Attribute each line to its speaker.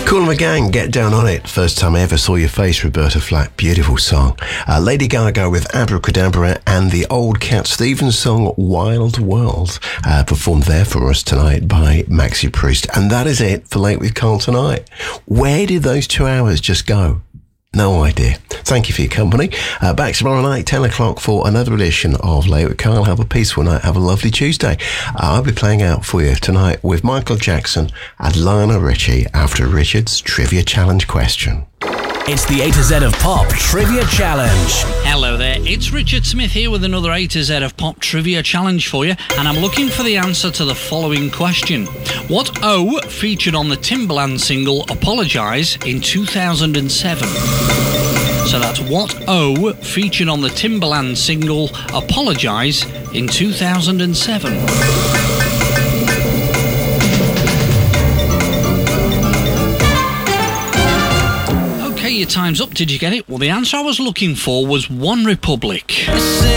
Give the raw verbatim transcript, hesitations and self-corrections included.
Speaker 1: Kool and the Gang, Get Down on It. First time I ever saw your face, Roberta Flack. Beautiful song. Uh, Lady Gaga with Abracadabra and the old Cat Stevens song Wild World, uh, performed there for us tonight by Maxi Priest. And that is it for Late with Carl tonight. Where did those two hours just go? No idea. Thank you for your company. Uh, back tomorrow night, ten o'clock, for another edition of Late with Carl. Have a peaceful night. Have a lovely Tuesday. Uh, I'll be playing out for you tonight with Michael Jackson and Lionel Richie after Richard's Trivia Challenge question.
Speaker 2: It's the A to Z of Pop Trivia Challenge.
Speaker 3: Hello there, it's Richard Smith here with another A to Z of Pop Trivia Challenge for you, and I'm looking for the answer to the following question. What O featured on the Timbaland single Apologise in two thousand seven? So that's what O featured on the Timbaland single Apologise in two thousand seven. Okay, your time's up. Did you get it? Well, the answer I was looking for was One Republic.